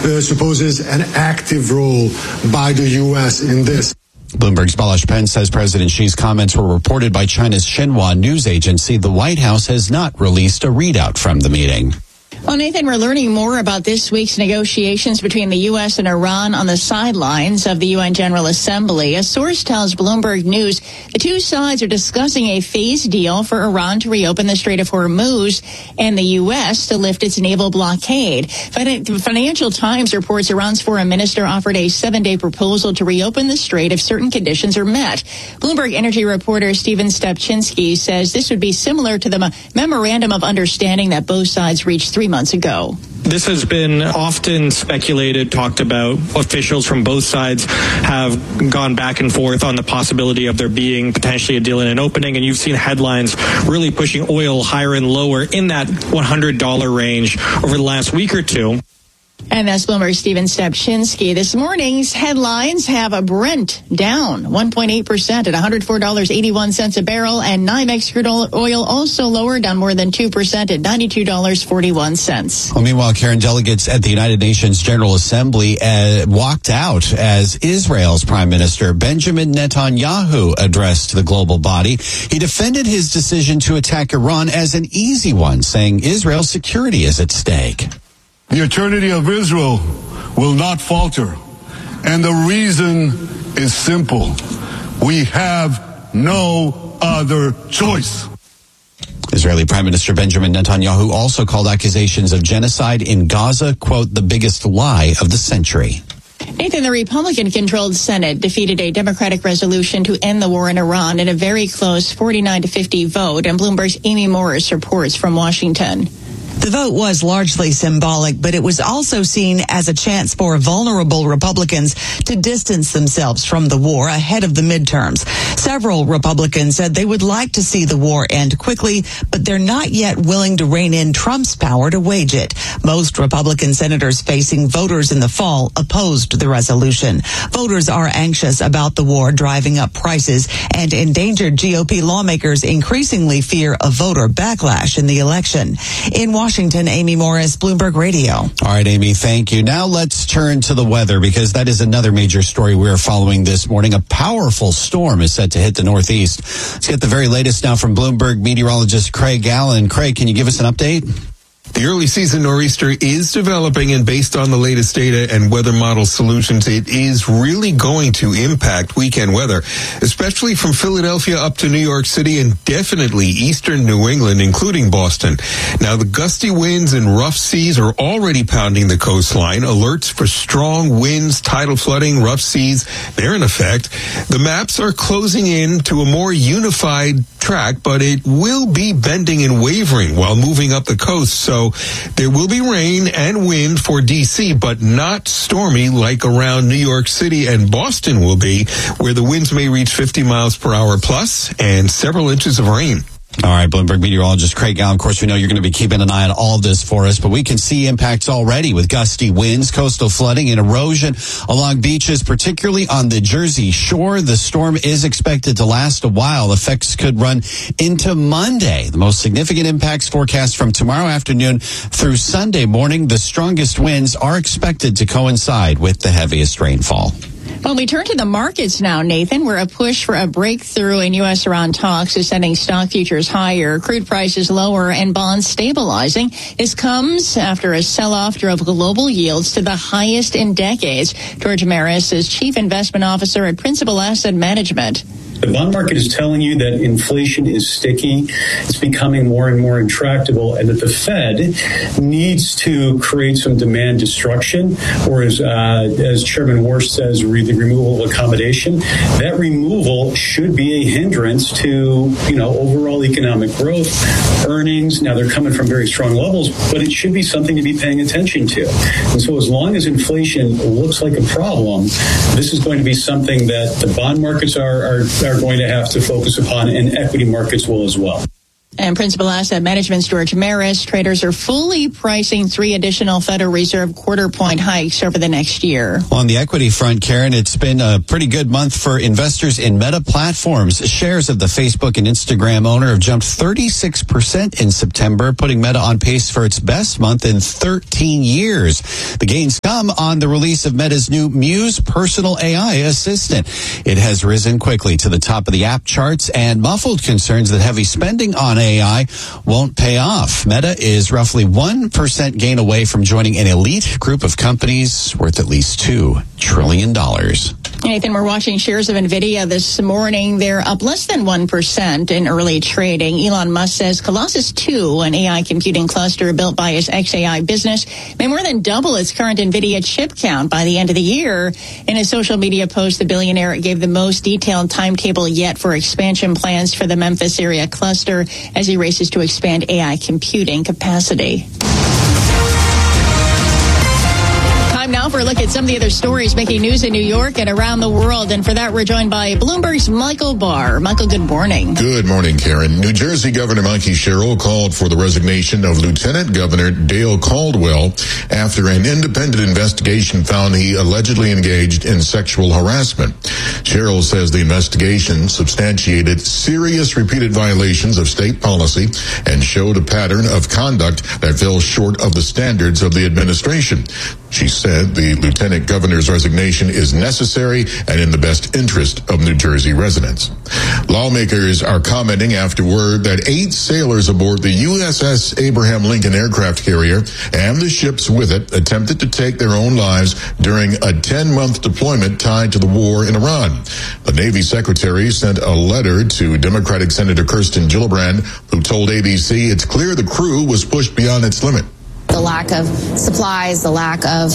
supposes an active role by the U.S. in this. Bloomberg's Balash Penn says President Xi's comments were reported by China's Xinhua news agency. The White House has not released a readout from the meeting. Well, Nathan, we're learning more about this week's negotiations between the U.S. and Iran on the sidelines of the UN General Assembly. A source tells Bloomberg News the two sides are discussing a phased deal for Iran to reopen the Strait of Hormuz and the U.S. to lift its naval blockade. Financial Times reports Iran's foreign minister offered a 7-day proposal to reopen the strait if certain conditions are met. Bloomberg energy reporter Stephen Stepchinsky says this would be similar to the memorandum of understanding that both sides reached 3 months ago. This has been often speculated, talked about. Officials from both sides have gone back and forth on the possibility of there being potentially a deal in an opening, and you've seen headlines really pushing oil higher and lower in that $100 range over the last week or two. And that's Bloomberg's Stephen Stepchinsky. This morning's headlines have a Brent down 1.8% at $104.81 a barrel, and NYMEX crude oil also lower, down more than 2% at $92.41. Well, meanwhile, Karen, delegates at the United Nations General Assembly walked out as Israel's Prime Minister Benjamin Netanyahu addressed the global body. He defended his decision to attack Iran as an easy one, saying Israel's security is at stake. The eternity of Israel will not falter. And the reason is simple. We have no other choice. Israeli Prime Minister Benjamin Netanyahu also called accusations of genocide in Gaza, quote, the biggest lie of the century. Nathan, the Republican-controlled Senate defeated a Democratic resolution to end the war in Iran in a very close 49-50 vote, and Bloomberg's Amy Morris reports from Washington. The vote was largely symbolic, but it was also seen as a chance for vulnerable Republicans to distance themselves from the war ahead of the midterms. Several Republicans said they would like to see the war end quickly, but they're not yet willing to rein in Trump's power to wage it. Most Republican senators facing voters in the fall opposed the resolution. Voters are anxious about the war driving up prices, and endangered GOP lawmakers increasingly fear a voter backlash in the election. In Washington, Amy Morris, Bloomberg Radio. All right, Amy, thank you. Now let's turn to the weather, because that is another major story we're following this morning. A powerful storm is set to hit the Northeast. Let's get the very latest now from Bloomberg meteorologist Craig Allen. Craig, can you give us an update? The early season nor'easter is developing, and based on the latest data and weather model solutions, it is really going to impact weekend weather, especially from Philadelphia up to New York City and definitely eastern New England, including Boston. Now, the gusty winds and rough seas are already pounding the coastline. Alerts for strong winds, tidal flooding, rough seas, they're in effect. The maps are closing in to a more unified track, but it will be bending and wavering while moving up the coast. So there will be rain and wind for D.C., but not stormy like around New York City and Boston will be, where the winds may reach 50 miles per hour plus and several inches of rain. All right, Bloomberg meteorologist Craig Allen. Of course, we know you're going to be keeping an eye on all of this for us, but we can see impacts already with gusty winds, coastal flooding, and erosion along beaches, particularly on the Jersey Shore. The storm is expected to last a while. Effects could run into Monday. The most significant impacts forecast from tomorrow afternoon through Sunday morning. The strongest winds are expected to coincide with the heaviest rainfall. Well, we turn to the markets now, Nathan, where a push for a breakthrough in U.S.-Iran talks is sending stock futures higher, crude prices lower, and bonds stabilizing. This comes after a sell-off drove global yields to the highest in decades. George Maris is Chief Investment Officer at Principal Asset Management. The bond market is telling you that inflation is sticky, it's becoming more and more intractable, and that the Fed needs to create some demand destruction, or as Chairman Warsh says, the removal of accommodation. That removal should be a hindrance to, overall economic growth, earnings. Now, they're coming from very strong levels, but it should be something to be paying attention to. And so as long as inflation looks like a problem, this is going to be something that the bond markets are going to have to focus upon, and equity markets will as well. And Principal Asset Management's George Maris, traders are fully pricing 3 additional Federal Reserve quarter-point hikes over the next year. On the equity front, Karen, it's been a pretty good month for investors in Meta Platforms. Shares of the Facebook and Instagram owner have jumped 36% in September, putting Meta on pace for its best month in 13 years. The gains come on the release of Meta's new Muse personal AI assistant. It has risen quickly to the top of the app charts and muffled concerns that heavy spending on AI won't pay off. Meta is roughly 1% gain away from joining an elite group of companies worth at least $2 trillion. Nathan, we're watching shares of NVIDIA this morning. They're up less than 1% in early trading. Elon Musk says Colossus 2, an AI computing cluster built by his xAI business, may more than double its current NVIDIA chip count by the end of the year. In a social media post, the billionaire gave the most detailed timetable yet for expansion plans for the Memphis area cluster as he races to expand AI computing capacity. Time now for a look at some of the other stories making news in New York and around the world. And for that, we're joined by Bloomberg's Michael Barr. Michael, good morning. Good morning, Karen. New Jersey Governor Mikey Sherrill called for the resignation of Lieutenant Governor Dale Caldwell after an independent investigation found he allegedly engaged in sexual harassment. Sherrill says the investigation substantiated serious repeated violations of state policy and showed a pattern of conduct that fell short of the standards of the administration. She said the lieutenant governor's resignation is necessary and in the best interest of New Jersey residents. Lawmakers are commenting after word that 8 sailors aboard the USS Abraham Lincoln aircraft carrier and the ships with it attempted to take their own lives during a 10-month deployment tied to the war in Iran. The Navy Secretary sent a letter to Democratic Senator Kirsten Gillibrand, who told ABC it's clear the crew was pushed beyond its limit. The lack of supplies, the lack of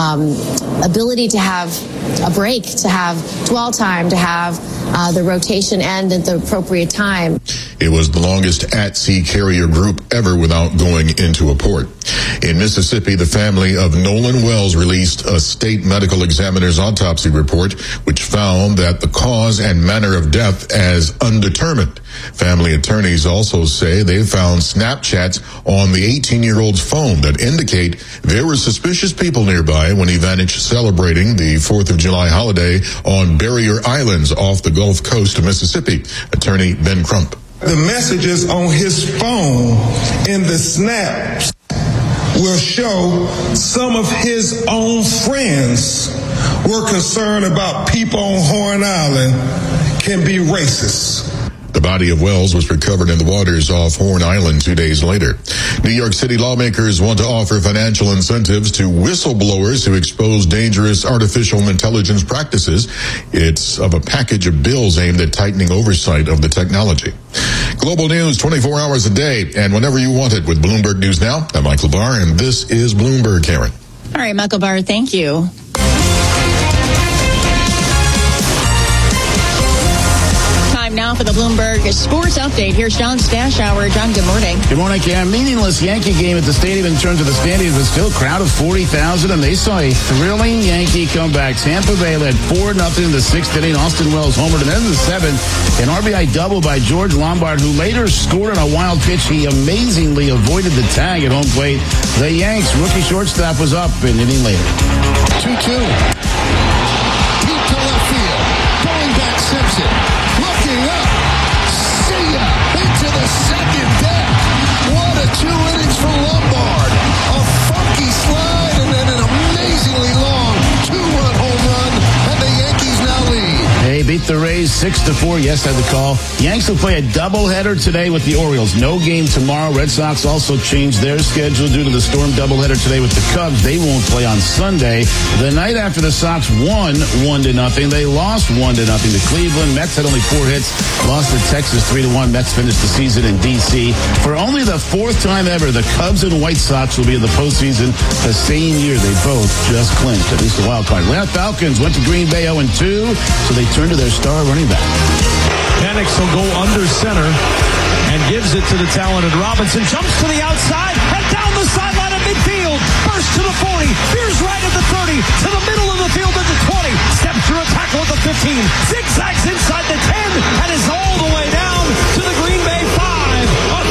ability to have a break, to have dwell time, to have the rotation end at the appropriate time. It was the longest at-sea carrier group ever without going into a port. In Mississippi, the family of Nolan Wells released a state medical examiner's autopsy report, which found that the cause and manner of death as undetermined. Family attorneys also say they found Snapchats on the 18-year-old's phone that indicate there were suspicious people nearby when he vanished celebrating the 4th of July holiday on Barrier Islands off the Gulf Coast of Mississippi. Attorney Ben Crump. The messages on his phone in the snaps will show some of his own friends were concerned about people on Horn Island can be racist. The body of Wells was recovered in the waters off Horn Island 2 days later. New York City lawmakers want to offer financial incentives to whistleblowers who expose dangerous artificial intelligence practices. It's of a package of bills aimed at tightening oversight of the technology. Global news 24 hours a day and whenever you want it with Bloomberg News Now. I'm Michael Barr, and this is Bloomberg, Karen. All right, Michael Barr, thank you. Now for the Bloomberg Sports Update. Here's John Stashower. John, good morning. Good morning, Karen. Meaningless Yankee game at the stadium in terms of the standings, but still a crowd of 40,000, and they saw a thrilling Yankee comeback. Tampa Bay led 4-0 in the 6th inning. Austin Wells homered, and then in the 7th, an RBI double by George Lombard, who later scored on a wild pitch. He amazingly avoided the tag at home plate. The Yanks' rookie shortstop was up an inning later. 2-2. Deep to left field. Going back, Simpson. Looking up, see ya, into the second deck. What a 2 innings for Lombard. A funky slide and then an amazingly long 2-run home run, and the Yankees now lead. They beat the Rays 6-4. Yes, I had the call. Yanks will play a doubleheader today with the Orioles. No game tomorrow. Red Sox also changed their schedule due to the storm doubleheader today with the Cubs. They won't play on Sunday. The night after the Sox won 1-0, they lost 1-0 to Cleveland. Mets had only 4 hits, lost to Texas 3-1. Mets finished the season in D.C. For only the 4th time ever, the Cubs and White Sox will be in the postseason the same year. They both just clinched, at least the wild card. Atlanta Falcons went to Green Bay 0-2, so they turned to their star running back. Penix will go under center and gives it to the talented Robinson. Jumps to the outside and down the sideline of midfield. Burst to the 40. Veers right at the 30. To the middle of the field at the 20. Steps through a tackle at the 15. Zigzags inside the 10 and is all the way down to the Green Bay 5. A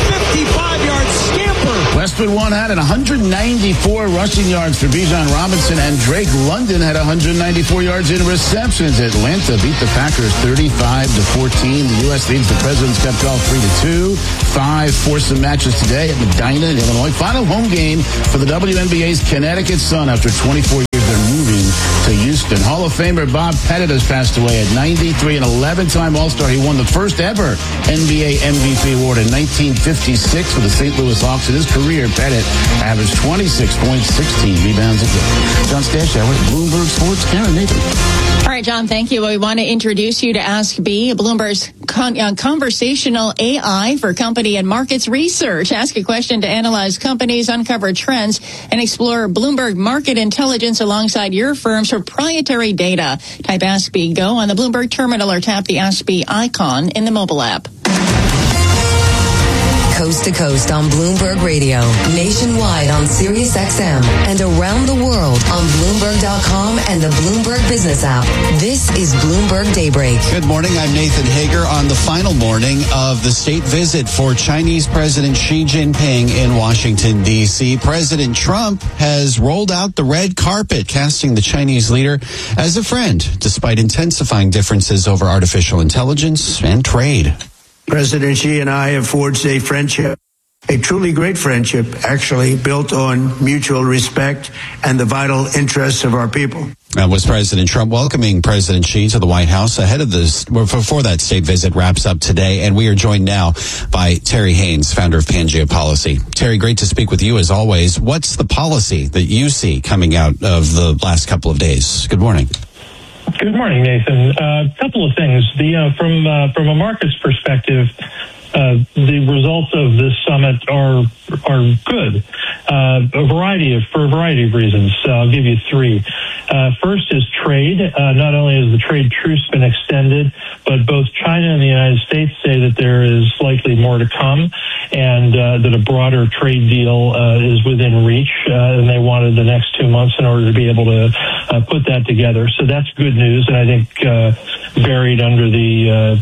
than 194 rushing yards for Bijan Robinson, and Drake London had 194 yards in receptions. Atlanta beat the Packers 35-14. The U.S. leads the President's Cup golf 3-2. 5 foursome matches today at Medina in Illinois. Final home game for the WNBA's Connecticut Sun after 24 years. They're moving to Houston. Hall of Famer Bob Pettit has passed away at 93, an 11-time All-Star. He won the first ever NBA MVP award in 1956 with the St. Louis Hawks. In his career, Pettit averaged 26 points, 16 rebounds a game. John Stashower, Bloomberg Sports, Karen Nathan. All right, John, thank you. We want to introduce you to Ask B, Bloomberg's conversational AI for company and markets research. Ask a question to analyze companies, uncover trends, and explore Bloomberg market intelligence alongside your firm's proprietary data. Type Ask B Go on the Bloomberg terminal or tap the Ask B icon in the mobile app. Coast to coast on Bloomberg Radio, nationwide on Sirius XM, and around the world on Bloomberg.com and the Bloomberg Business app. This is Bloomberg Daybreak. Good morning. I'm Nathan Hager on the final morning of the state visit for Chinese President Xi Jinping in Washington, D.C. President Trump has rolled out the red carpet, casting the Chinese leader as a friend, despite intensifying differences over artificial intelligence and trade. President Xi and I have forged a friendship, a truly great friendship, actually, built on mutual respect and the vital interests of our people. That was President Trump welcoming President Xi to the White House ahead of this, before that state visit wraps up today. And we are joined now by Terry Haynes, founder of Pangea Policy. Terry, great to speak with you as always. What's the policy that you see coming out of the last couple of days? Good morning. Good morning, Nathan. A couple of things. From a market's perspective, the results of this summit are good. For a variety of reasons. I'll give you three. First is trade. Not only has the trade truce been extended, but both China and the United States say that there is likely more to come, and that a broader trade deal is within reach, and they wanted the next 2 months in order to be able to put that together. So that's good news, and I think buried under the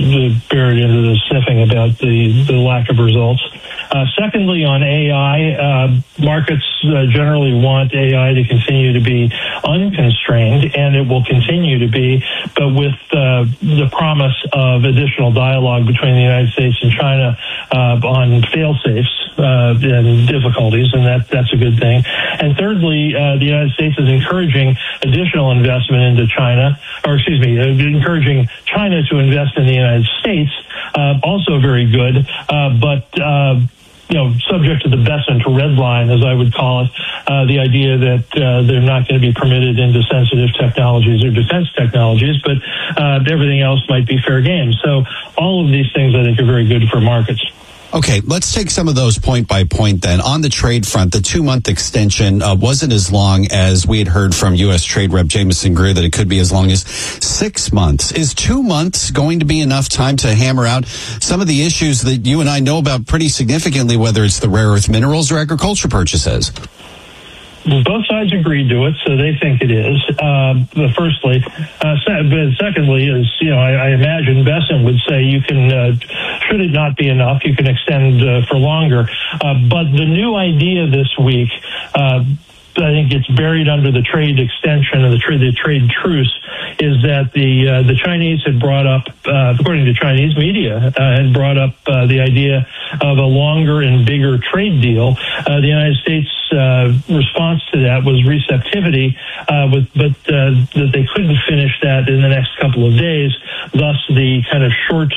sniffing about the lack of results. Secondly, on AI, markets generally want AI to continue to be unconstrained, and it will continue to be, but with the promise of additional dialogue between the United States and China on fail-safes and difficulties, and that's a good thing. And thirdly, the United States is encouraging additional investment into China, encouraging China to invest in the United States, also very good, but subject to the Besant red line, as I would call it, the idea that they're not going to be permitted into sensitive technologies or defense technologies, but everything else might be fair game. So all of these things, I think, are very good for markets. Okay, let's take some of those point by point then. On the trade front, the 2-month extension wasn't as long as we had heard from U.S. Trade Rep Jameson Greer that it could be as long as 6 months. Is 2 months going to be enough time to hammer out some of the issues that you and I know about pretty significantly, whether it's the rare earth minerals or agriculture purchases? Both sides agreed to it, so they think it is. Firstly, secondly, is I imagine Besant would say you can. Should it not be enough, you can extend for longer. But the new idea this week, I think it's buried under the trade extension and the trade truce, is that the Chinese had brought up, according to Chinese media, had brought up the idea of a longer and bigger trade deal. The United States' response to that was receptivity, but that they couldn't finish that in the next couple of days. Thus, the kind of short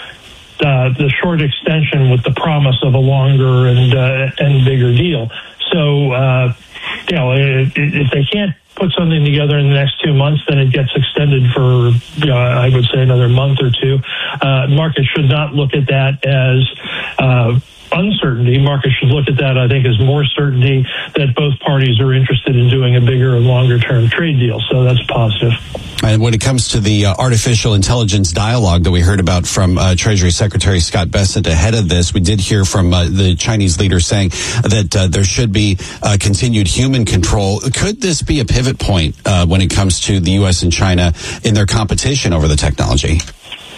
extension with the promise of a longer and bigger deal. So, if they can't put something together in the next 2 months, then it gets extended for, I would say another month or two. Markets should not look at that as uncertainty. Markets should look at that, I think, as more certainty that both parties are interested in doing a bigger and longer term trade deal. So that's positive. And when it comes to the artificial intelligence dialogue that we heard about from Treasury Secretary Scott Bessent ahead of this, we did hear from the Chinese leader saying that there should be continued human control. Could this be a pivot point when it comes to the U.S. and China in their competition over the technology?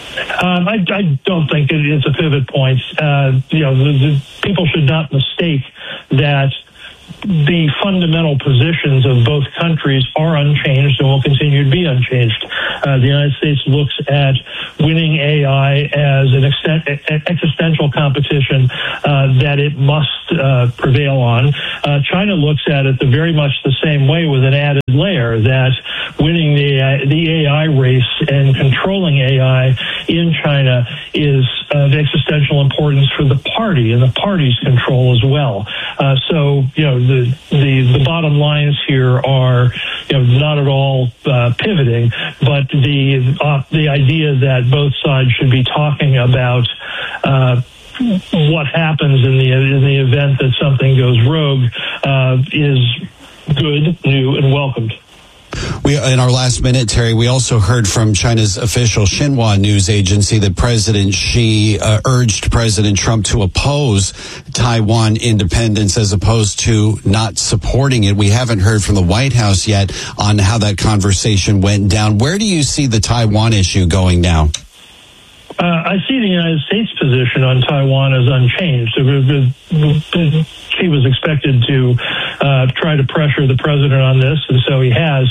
I don't think it's a pivot point. The people should not mistake that the fundamental positions of both countries are unchanged and will continue to be unchanged. The United States looks at winning AI as an existential competition that it must prevail on. China looks at it very much the same way, with an added layer that winning the AI race and controlling AI in China is of existential importance for the party and the party's control as well. So the bottom lines here are not at all pivoting, but the idea that both sides should be talking about what happens in the event that something goes rogue is good, new, and welcomed. In our last minute, Terry, we also heard from China's official Xinhua news agency that President Xi urged President Trump to oppose Taiwan independence as opposed to not supporting it. We haven't heard from the White House yet on how that conversation went down. Where do you see the Taiwan issue going now? I see the United States position on Taiwan as unchanged. She was expected to try to pressure the president on this, and so he has.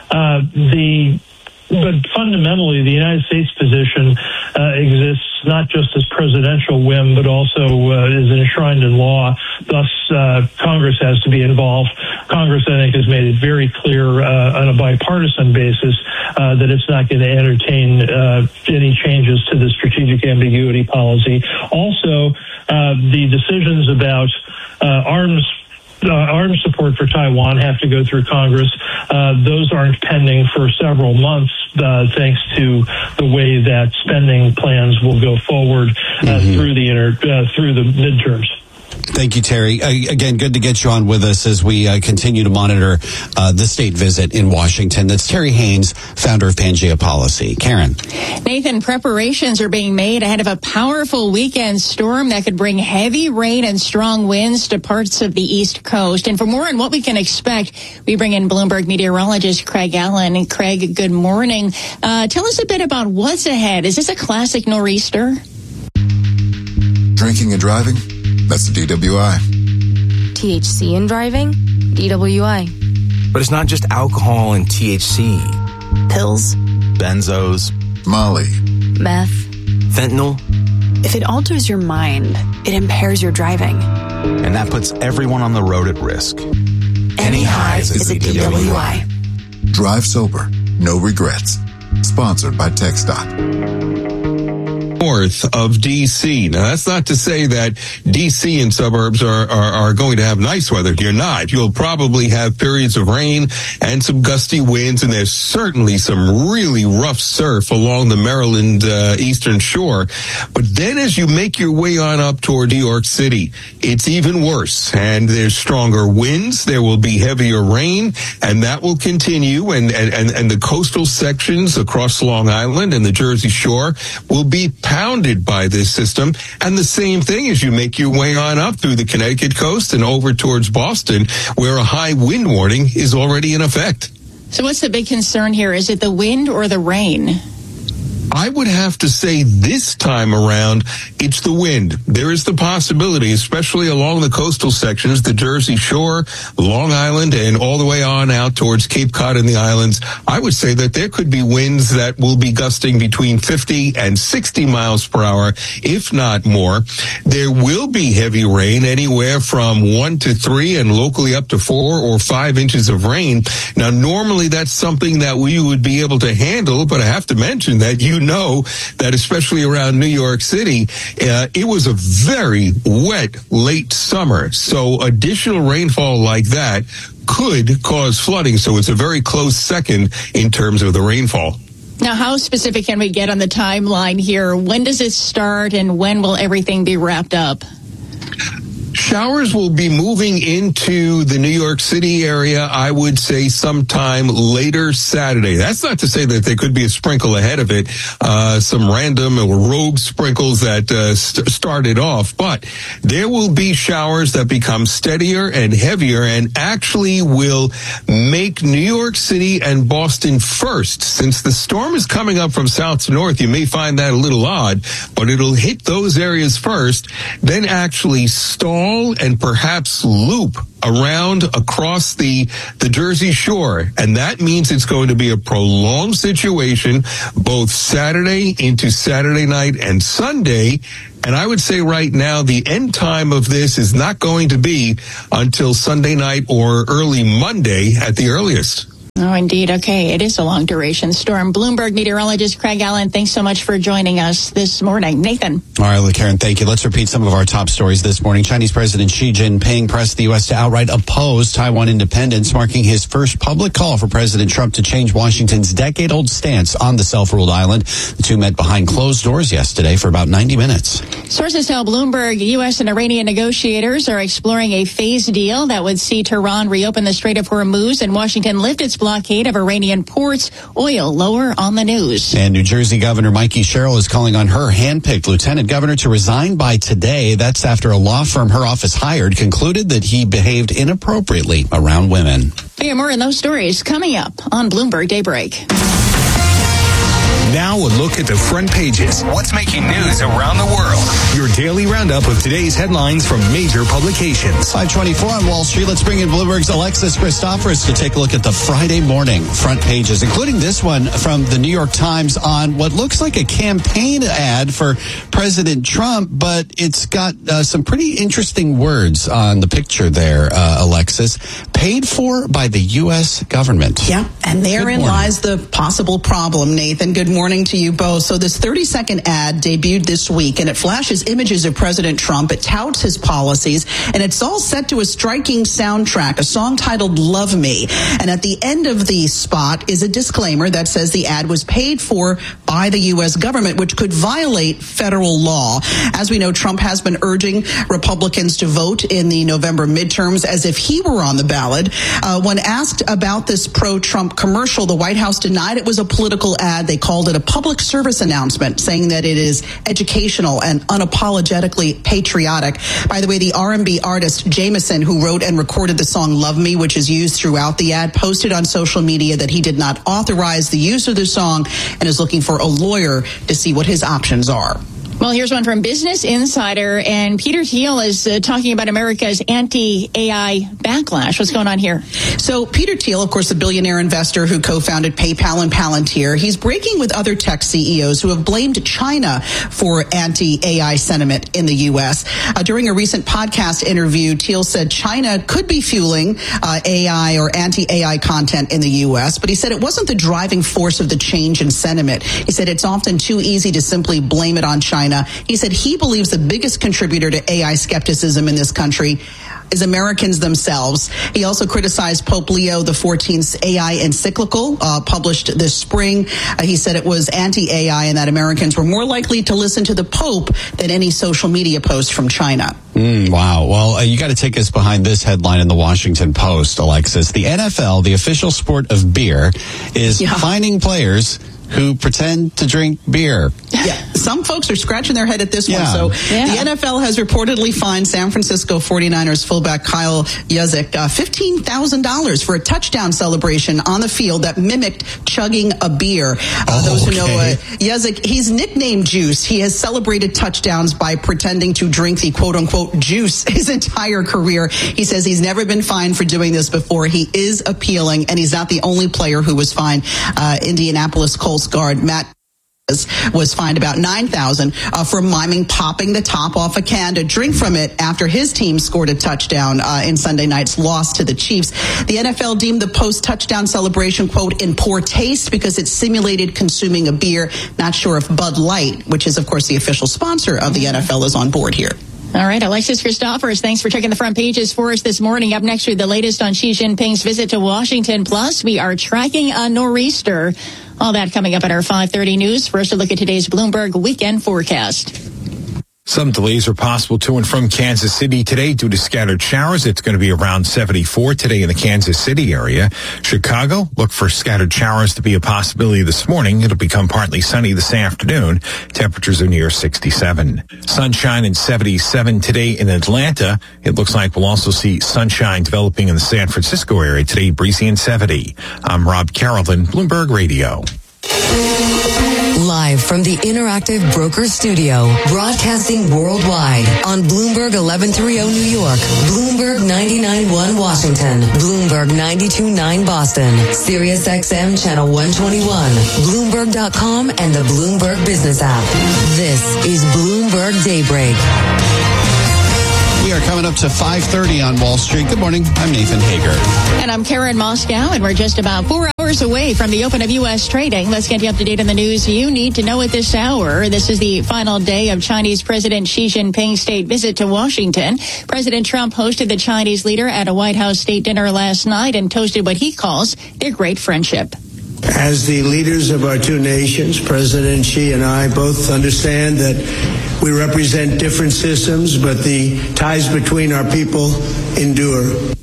But fundamentally, the United States position exists not just as presidential whim, but also is enshrined in law. Thus, Congress has to be involved. Congress, I think, has made it very clear on a bipartisan basis that it's not going to entertain any changes to the strategic ambiguity policy. Also, the decisions about arms support for Taiwan have to go through Congress. Those aren't pending for several months, thanks to the way that spending plans will go forward through the midterms. Thank you, Terry. Again, good to get you on with us as we continue to monitor the state visit in Washington. That's Terry Haynes, founder of Pangea Policy. Karen. Nathan, preparations are being made ahead of a powerful weekend storm that could bring heavy rain and strong winds to parts of the East Coast. And for more on what we can expect, we bring in Bloomberg meteorologist Craig Allen. And Craig, good morning. Tell us a bit about what's ahead. Is this a classic nor'easter? Drinking and driving? That's the DWI. THC in driving? DWI. But it's not just alcohol and THC. Pills. Benzos. Molly. Meth. Fentanyl. If it alters your mind, it impairs your driving. And that puts everyone on the road at risk. Any highs is a DWI. Drive sober. No regrets. Sponsored by TxDOT. North of D.C. Now, that's not to say that D.C. and suburbs are going to have nice weather. You're not. You'll probably have periods of rain and some gusty winds, and there's certainly some really rough surf along the Maryland eastern shore. But then as you make your way on up toward New York City, it's even worse. And there's stronger winds. There will be heavier rain, and that will continue. And the coastal sections across Long Island and the Jersey Shore will be pounded by this system. And the same thing as you make your way on up through the Connecticut coast and over towards Boston, where a high wind warning is already in effect. So what's the big concern here? Is it the wind or the rain? I would have to say this time around, it's the wind. There is the possibility, especially along the coastal sections, the Jersey Shore, Long Island, and all the way on out towards Cape Cod and the islands. I would say that there could be winds that will be gusting between 50 and 60 miles per hour, if not more. There will be heavy rain, anywhere from 1 to 3 and locally up to 4 or 5 inches of rain. Now, normally that's something that we would be able to handle, but I have to mention that you know that especially around New York City, it was a very wet late summer. So additional rainfall like that could cause flooding. So it's a very close second in terms of the rainfall. Now, how specific can we get on the timeline here? When does it start and when will everything be wrapped up? Showers will be moving into the New York City area, I would say, sometime later Saturday. That's not to say that there could be a sprinkle ahead of it, some random or rogue sprinkles that started off. But there will be showers that become steadier and heavier and actually will make New York City and Boston first. Since the storm is coming up from south to north, you may find that a little odd, but it'll hit those areas first, then actually stall and perhaps loop around across the Jersey Shore. And that means it's going to be a prolonged situation both Saturday into Saturday night and Sunday. And I would say right now the end time of this is not going to be until Sunday night or early Monday at the earliest. Oh, indeed. Okay. It is a long duration storm. Bloomberg meteorologist Craig Allen, thanks so much for joining us this morning. Nathan. All right, Karen, thank you. Let's repeat some of our top stories this morning. Chinese President Xi Jinping pressed the U.S. to outright oppose Taiwan independence, marking his first public call for President Trump to change Washington's decade-old stance on the self-ruled island. The two met behind closed doors yesterday for about 90 minutes. Sources tell Bloomberg U.S. and Iranian negotiators are exploring a phased deal that would see Tehran reopen the Strait of Hormuz and Washington lift its blockade of Iranian ports. Oil lower on the news. And New Jersey Governor Mikey Sherrill is calling on her hand-picked lieutenant governor to resign by today. That's after a law firm her office hired concluded that he behaved inappropriately around women. Yeah, more in those stories coming up on Bloomberg Daybreak. Now a look at the front pages. What's making news around the world? Your daily roundup of today's headlines from major publications. 5:24 on Wall Street. Let's bring in Bloomberg's Alexis Christoforous to take a look at the Friday morning front pages, including this one from the New York Times on what looks like a campaign ad for President Trump, but it's got some pretty interesting words on the picture there, Alexis. Paid for by the U.S. government. Yeah, and therein lies the possible problem, Nathan. Good morning to you both. So this 30-second ad debuted this week, and it flashes images of President Trump. It touts his policies, and it's all set to a striking soundtrack, a song titled Love Me. And at the end of the spot is a disclaimer that says the ad was paid for by the U.S. government, which could violate federal law. As we know, Trump has been urging Republicans to vote in the November midterms as if he were on the ballot. When asked about this pro-Trump commercial, the White House denied it was a political ad. They called it a public service announcement, saying that it is educational and unapologetically patriotic. By the way, the R&B artist Jameson, who wrote and recorded the song Love Me, which is used throughout the ad, posted on social media that he did not authorize the use of the song and is looking for a lawyer to see what his options are. Well, here's one from Business Insider, and Peter Thiel is talking about America's anti-AI backlash. What's going on here? So Peter Thiel, of course, the billionaire investor who co-founded PayPal and Palantir, he's breaking with other tech CEOs who have blamed China for anti-AI sentiment in the U.S. During a recent podcast interview, Thiel said China could be fueling AI or anti-AI content in the U.S., but he said it wasn't the driving force of the change in sentiment. He said it's often too easy to simply blame it on China. He said he believes the biggest contributor to AI skepticism in this country is Americans themselves. He also criticized Pope Leo XIV's AI encyclical published this spring. He said it was anti-AI and that Americans were more likely to listen to the Pope than any social media post from China. Wow. Well, you got to take us behind this headline in the Washington Post, Alexis. The NFL, the official sport of beer, is fining players who pretend to drink beer. Yeah, some folks are scratching their head at this one. So the NFL has reportedly fined San Francisco 49ers fullback Kyle Juszczyk $15,000 for a touchdown celebration on the field that mimicked chugging a beer. Those who know Juszczyk, he's nicknamed Juice. He has celebrated touchdowns by pretending to drink the quote-unquote juice his entire career. He says he's never been fined for doing this before. He is appealing, and he's not the only player who was fined. Indianapolis Colts guard Matt was fined about $9,000 for miming popping the top off a can to drink from it after his team scored a touchdown in Sunday night's loss to the Chiefs. The NFL deemed the post-touchdown celebration, quote, in poor taste because it simulated consuming a beer. Not sure if Bud Light, which is, of course, the official sponsor of the NFL, is on board here. All right, Alexis Christoforous, thanks for checking the front pages for us this morning. Up next, with the latest on Xi Jinping's visit to Washington. Plus, we are tracking a nor'easter. All that coming up at our 5:30 news. First, a look at today's Bloomberg weekend forecast. Some delays are possible to and from Kansas City today due to scattered showers. It's going to be around 74 today in the Kansas City area. Chicago, look for scattered showers to be a possibility this morning. It'll become partly sunny this afternoon. Temperatures are near 67. Sunshine and 77 today in Atlanta. It looks like we'll also see sunshine developing in the San Francisco area today, breezy and 70. I'm Rob Carrollton, Bloomberg Radio. Live from the Interactive Brokers Studio, broadcasting worldwide on Bloomberg 1130 New York, Bloomberg 99.1 Washington, Bloomberg 92.9 Boston, Sirius XM Channel 121, Bloomberg.com and the Bloomberg Business app. This is Bloomberg Daybreak. We are coming up to 5:30 on Wall Street. Good morning. I'm Nathan Hager. And I'm Karen Moscow, and we're just about 4 hours away from the open of U.S. trading. Let's get you up to date on the news you need to know at this hour. This is the final day of Chinese President Xi Jinping's state visit to Washington. President Trump hosted the Chinese leader at a White House state dinner last night and toasted what he calls their great friendship. As the leaders of our two nations, President Xi and I both understand that we represent different systems, but the ties between our people endure.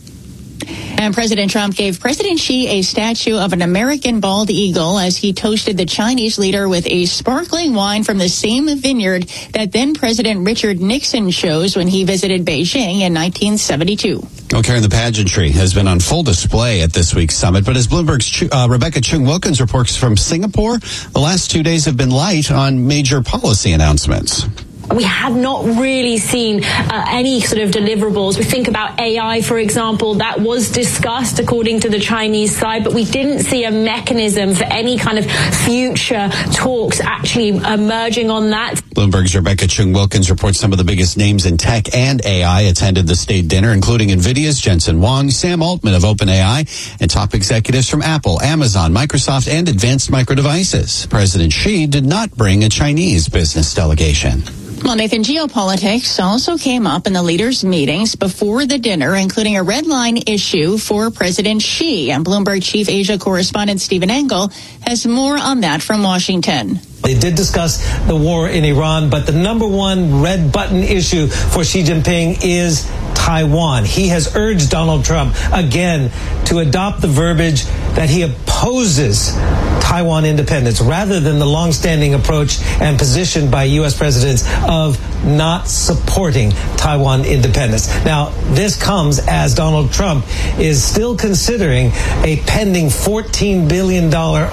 And President Trump gave President Xi a statue of an American bald eagle as he toasted the Chinese leader with a sparkling wine from the same vineyard that then President Richard Nixon chose when he visited Beijing in 1972. Well, Karen, the pageantry has been on full display at this week's summit, but as Bloomberg's Rebecca Chung-Wilkins reports from Singapore, the last 2 days have been light on major policy announcements. We have not really seen any sort of deliverables. We think about AI, for example, that was discussed according to the Chinese side, but we didn't see a mechanism for any kind of future talks actually emerging on that. Bloomberg's Rebecca Chung-Wilkins reports some of the biggest names in tech and AI attended the state dinner, including NVIDIA's Jensen Huang, Sam Altman of OpenAI, and top executives from Apple, Amazon, Microsoft, and Advanced Micro Devices. President Xi did not bring a Chinese business delegation. Well, Nathan, geopolitics also came up in the leaders' meetings before the dinner, including a red line issue for President Xi. And Bloomberg Chief Asia correspondent Stephen Engel has more on that from Washington. They did discuss the war in Iran, but the number one red button issue for Xi Jinping is Taiwan. He has urged Donald Trump again to adopt the verbiage that he opposes Taiwan independence rather than the longstanding approach and position by U.S. presidents of not supporting Taiwan independence. Now, this comes as Donald Trump is still considering a pending $14 billion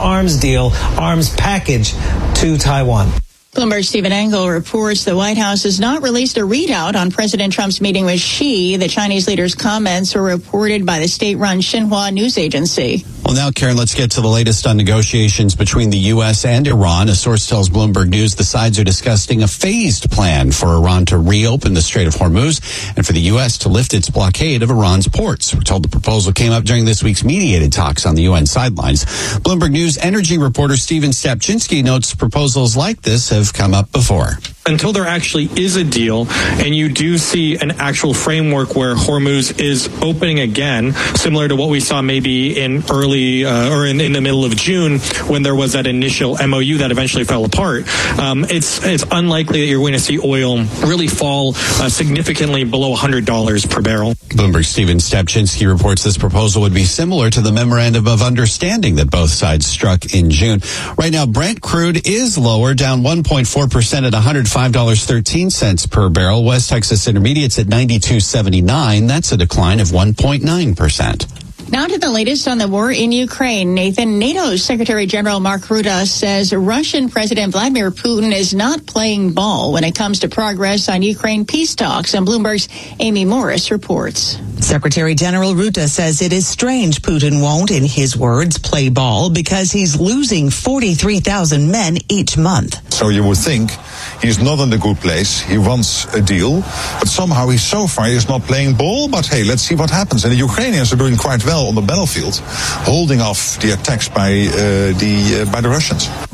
arms package to Taiwan. Bloomberg's Stephen Engel reports the White House has not released a readout on President Trump's meeting with Xi. The Chinese leader's comments were reported by the state-run Xinhua news agency. Well, now, Karen, let's get to the latest on negotiations between the U.S. and Iran. A source tells Bloomberg News the sides are discussing a phased plan for Iran to reopen the Strait of Hormuz and for the U.S. to lift its blockade of Iran's ports. We're told the proposal came up during this week's mediated talks on the UN sidelines. Bloomberg News energy reporter Stephen Stapczynski notes proposals like this have come up before. Until there actually is a deal and you do see an actual framework where Hormuz is opening again, similar to what we saw maybe in early or in the middle of June when there was that initial MOU that eventually fell apart, it's unlikely that you're going to see oil really fall significantly below $100 per barrel. Bloomberg's Stephen Stapczynski reports this proposal would be similar to the memorandum of understanding that both sides struck in June. Right now, Brent crude is lower, down 1.4% at $105.13 per barrel. West Texas Intermediate's at $92.79. That's a decline of 1.9%. Now to the latest on the war in Ukraine. Nathan, NATO's Secretary General Mark Rutte says Russian President Vladimir Putin is not playing ball when it comes to progress on Ukraine peace talks. And Bloomberg's Amy Morris reports. Secretary General Rutte says it is strange Putin won't, in his words, play ball because he's losing 43,000 men each month. So you would think he's not in a good place. He wants a deal, but somehow so far he's not playing ball. But hey, let's see what happens. And the Ukrainians are doing quite well on the battlefield, holding off the attacks by the Russians.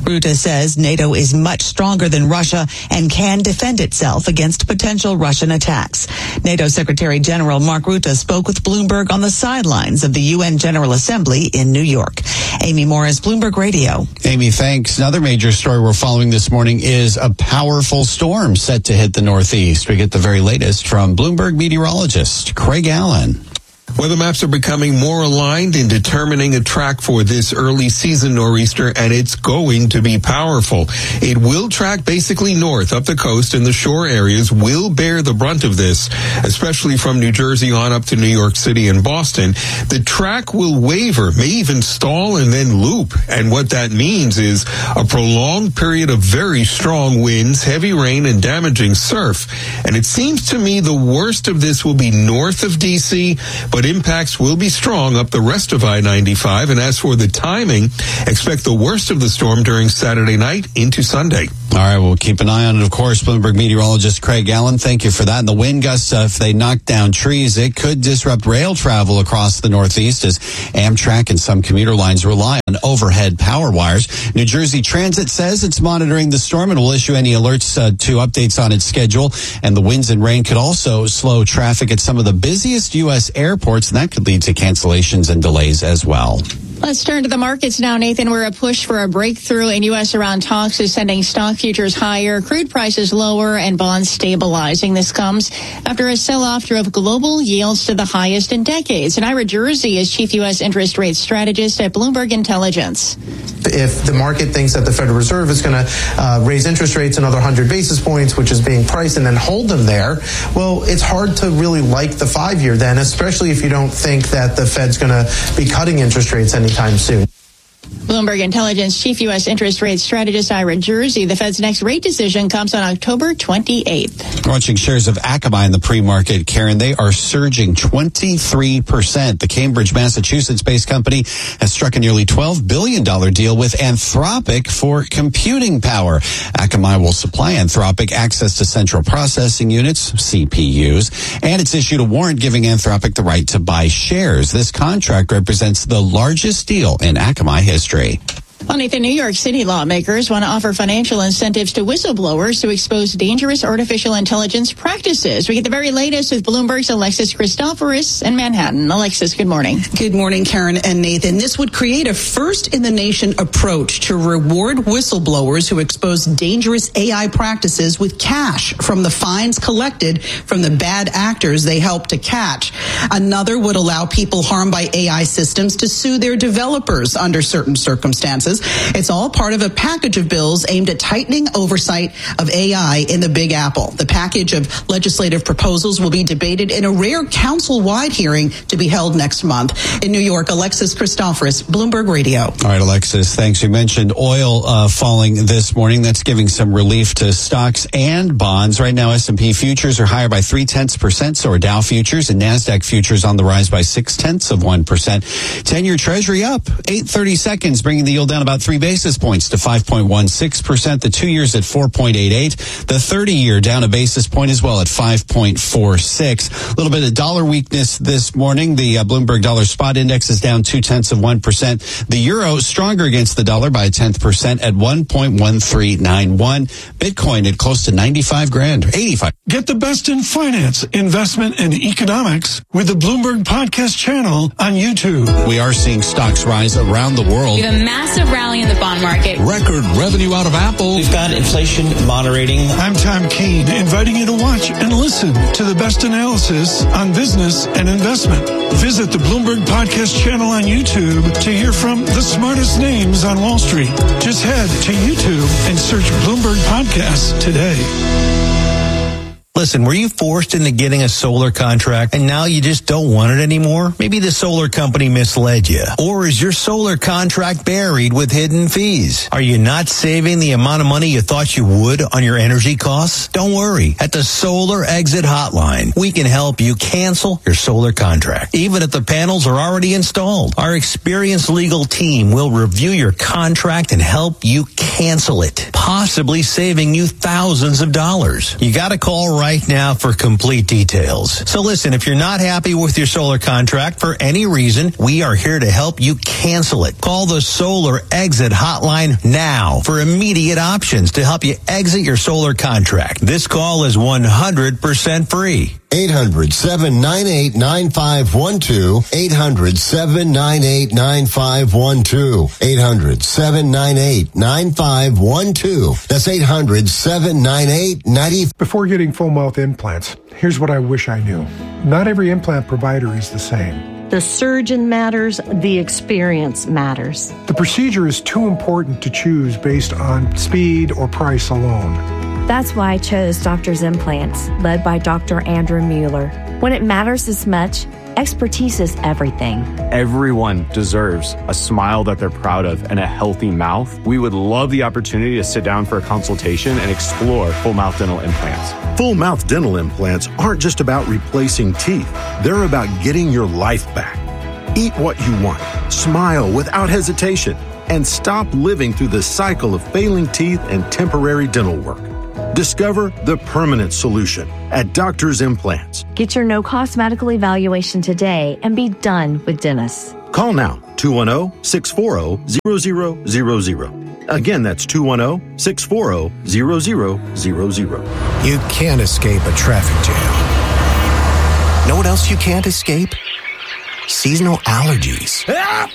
Rutte says NATO is much stronger than Russia and can defend itself against potential Russian attacks. NATO Secretary General Mark Rutte spoke with Bloomberg on the sidelines of the UN General Assembly in New York. Amy Morris, Bloomberg Radio. Amy, thanks. Another major story we're following this morning is a powerful storm set to hit the Northeast. We get the very latest from Bloomberg meteorologist Craig Allen. Weather maps are becoming more aligned in determining a track for this early season nor'easter, and it's going to be powerful. It will track basically north up the coast, and the shore areas will bear the brunt of this, especially from New Jersey on up to New York City and Boston. The track will waver, may even stall and then loop, and what that means is a prolonged period of very strong winds, heavy rain, and damaging surf. And it seems to me the worst of this will be north of D.C., but impacts will be strong up the rest of I-95. And as for the timing, expect the worst of the storm during Saturday night into Sunday. All right, we'll keep an eye on it, of course. Bloomberg meteorologist Craig Allen, thank you for that. And the wind gusts, if they knock down trees, it could disrupt rail travel across the Northeast as Amtrak and some commuter lines rely on overhead power wires. New Jersey Transit says it's monitoring the storm and will issue any alerts to updates on its schedule. And the winds and rain could also slow traffic at some of the busiest U.S. airports, and that could lead to cancellations and delays as well. Let's turn to the markets now, Nathan, where a push for a breakthrough in U.S.-Iran talks is sending stock futures higher, crude prices lower, and bonds stabilizing. This comes after a sell-off drove global yields to the highest in decades. And Ira Jersey is chief U.S. interest rate strategist at Bloomberg Intelligence. If the market thinks that the Federal Reserve is going to raise interest rates another 100 basis points, which is being priced, and then hold them there, well, it's hard to really like the 5-year then, especially if you don't think that the Fed's going to be cutting interest rates anytime soon. Bloomberg Intelligence chief U.S. interest rate strategist Ira Jersey. The Fed's next rate decision comes on October 28th. Watching shares of Akamai in the pre-market, Karen, they are surging 23%. The Cambridge, Massachusetts-based company has struck a nearly $12 billion deal with Anthropic for computing power. Akamai will supply Anthropic access to central processing units, CPUs, and it's issued a warrant giving Anthropic the right to buy shares. This contract represents the largest deal in Akamai history. Well, Nathan, New York City lawmakers want to offer financial incentives to whistleblowers to expose dangerous artificial intelligence practices. We get the very latest with Bloomberg's Alexis Christoforous in Manhattan. Alexis, good morning. Good morning, Karen and Nathan. This would create a first-in-the-nation approach to reward whistleblowers who expose dangerous AI practices with cash from the fines collected from the bad actors they help to catch. Another would allow people harmed by AI systems to sue their developers under certain circumstances. It's all part of a package of bills aimed at tightening oversight of AI in the Big Apple. The package of legislative proposals will be debated in a rare council-wide hearing to be held next month. In New York, Alexis Christoforous, Bloomberg Radio. All right, Alexis, thanks. You mentioned oil falling this morning. That's giving some relief to stocks and bonds. Right now, S&P futures are higher by 0.3%, so are Dow futures, and NASDAQ futures on the rise by 0.6%. 10-year Treasury up 8/32, bringing the yield down about 3 basis points to 5.16%. The 2 years at 4.88. The 30-year down a basis point as well at 5.46. A little bit of dollar weakness this morning. The Bloomberg Dollar Spot Index is down 0.2%. The euro stronger against the dollar by 0.1% at 1.1391. Bitcoin at close to 95 grand, 85. Get the best in finance, investment, and economics with the Bloomberg Podcast channel on YouTube. We are seeing stocks rise around the world. We have a massive rally in the bond market. Record revenue out of Apple. We've got inflation moderating. I'm Tom Keene, inviting you to watch and listen to the best analysis on business and investment. Visit the Bloomberg Podcast channel on YouTube to hear from the smartest names on Wall Street. Just head to YouTube and search Bloomberg Podcasts today. Listen, were you forced into getting a solar contract and now you just don't want it anymore? Maybe the solar company misled you. Or is your solar contract buried with hidden fees? Are you not saving the amount of money you thought you would on your energy costs? Don't worry. At the Solar Exit Hotline, we can help you cancel your solar contract, even if the panels are already installed. Our experienced legal team will review your contract and help you cancel it, possibly saving you thousands of dollars. You got to call right now for complete details. So listen, if you're not happy with your solar contract for any reason, we are here to help you cancel it. Call the Solar Exit Hotline now for immediate options to help you exit your solar contract. This call is 100% free. 800-798-9512. 800-798-9512. 800-798-9512. That's 800-798-9512. Before getting full mouth implants, here's what I wish I knew. Not every implant provider is the same. The surgeon matters, the experience matters. The procedure is too important to choose based on speed or price alone. That's why I chose Doctor's Implants, led by Dr. Andrew Mueller. When it matters this much, expertise is everything. Everyone deserves a smile that they're proud of and a healthy mouth. We would love the opportunity to sit down for a consultation and explore full mouth dental implants. Full mouth dental implants aren't just about replacing teeth. They're about getting your life back. Eat what you want, smile without hesitation, and stop living through the cycle of failing teeth and temporary dental work. Discover the permanent solution at Doctor's Implants. Get your no-cost medical evaluation today and be done with dentists. Call now, 210-640-0000. Again, that's 210-640-0000. You can't escape a traffic jam. Know what else you can't escape? Seasonal allergies.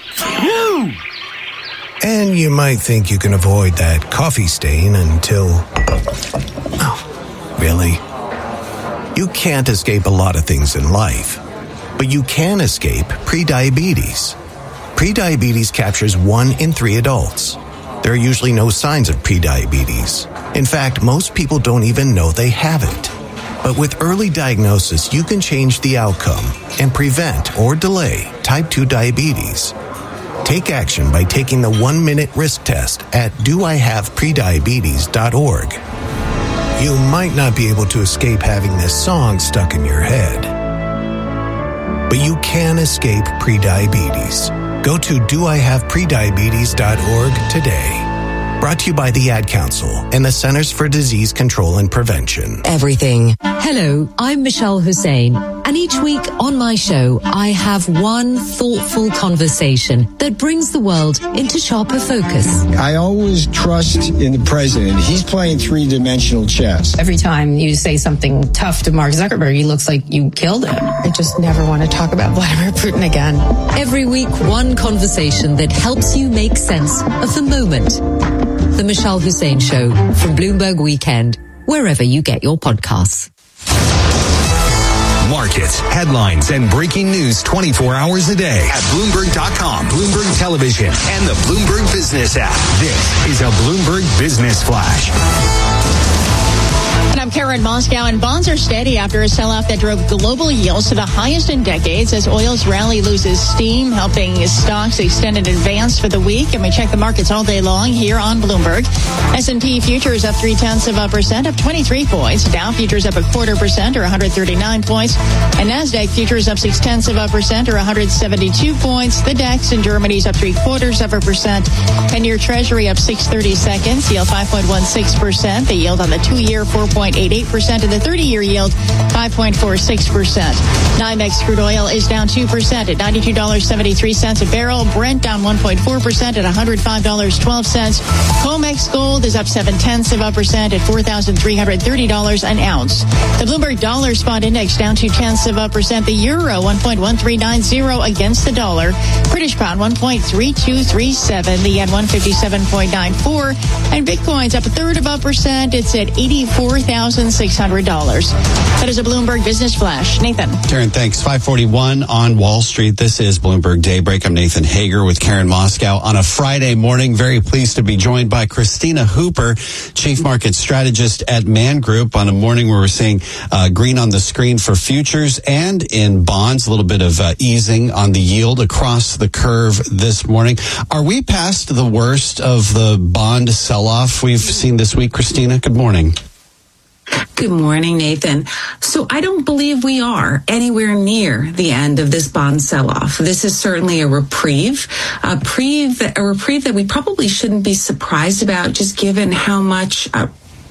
And you might think you can avoid that coffee stain until... Oh, really? You can't escape a lot of things in life, but you can escape prediabetes. Prediabetes captures 1 in 3 adults. There are usually no signs of prediabetes. In fact, most people don't even know they have it. But with early diagnosis, you can change the outcome and prevent or delay type 2 diabetes. Take action by taking the 1-minute risk test at doihaveprediabetes.org. You might not be able to escape having this song stuck in your head, but you can escape prediabetes. Go to doihaveprediabetes.org today. Brought to you by the Ad Council and the Centers for Disease Control and Prevention. Everything. Hello, I'm Michelle Hussein, and each week on my show, I have one thoughtful conversation that brings the world into sharper focus. I always trust in the president. He's playing 3-dimensional chess. Every time you say something tough to Mark Zuckerberg, he looks like you killed him. I just never want to talk about Vladimir Putin again. Every week, one conversation that helps you make sense of the moment. The Michelle Hussein Show from Bloomberg Weekend, wherever you get your podcasts. Markets, headlines, and breaking news 24 hours a day at Bloomberg.com, Bloomberg Television, and the Bloomberg Business app. This is a Bloomberg Business Flash. And I'm Karen Moscow, and bonds are steady after a sell-off that drove global yields to the highest in decades as oil's rally loses steam, helping stocks extend in advance for the week. And we check the markets all day long here on Bloomberg. S&P futures up 0.3%, up 23 points. Dow futures up 0.25% or 139 points. And NASDAQ futures up 0.6% or 172 points. The DAX in Germany's up 0.75%. 10-year Treasury up 6/32, yield 5.16%. The yield on the 2-year 4.88%, and the 30-year yield 5.46%. NYMEX crude oil is down 2% at $92.73 a barrel. Brent down 1.4% at $105.12. COMEX gold is up 0.7% at $4,330 an ounce. The Bloomberg Dollar Spot Index down 0.2%. The euro 1.1390 against the dollar. British pound 1.3237. The yen 157.94. And Bitcoin's up 0.33%. It's at $84,600. That is a Bloomberg Business Flash. Nathan. Karen, thanks. 541 on Wall Street. This is Bloomberg Daybreak. I'm Nathan Hager with Karen Moscow on a Friday morning. Very pleased to be joined by Christina Hooper, Chief Market Strategist at Man Group, on a morning where we're seeing green on the screen for futures and in bonds. A little bit of easing on the yield across the curve this morning. Are we past the worst of the bond sell-off we've seen this week, Christina? Good morning. Good morning, Nathan. So I don't believe we are anywhere near the end of this bond sell-off. This is certainly a reprieve that we probably shouldn't be surprised about, just given how much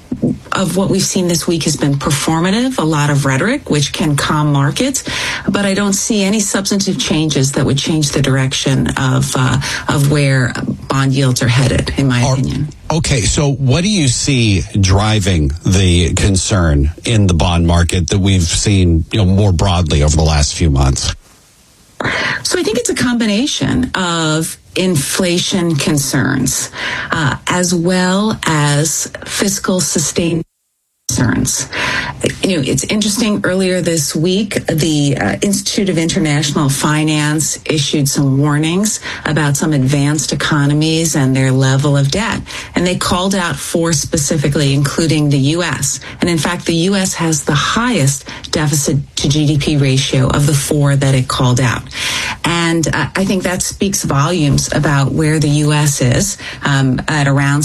of what we've seen this week has been performative, a lot of rhetoric, which can calm markets, but I don't see any substantive changes that would change the direction of where bond yields are headed, in my opinion. Okay, so what do you see driving the concern in the bond market that we've seen, more broadly over the last few months? So I think it's a combination of inflation concerns, as well as fiscal sustainability concerns. It's interesting. Earlier this week, the Institute of International Finance issued some warnings about some advanced economies and their level of debt. And they called out 4 specifically, including the U.S. And in fact, the U.S. has the highest deficit to GDP ratio of the 4 that it called out. And I think that speaks volumes about where the U.S. is, at around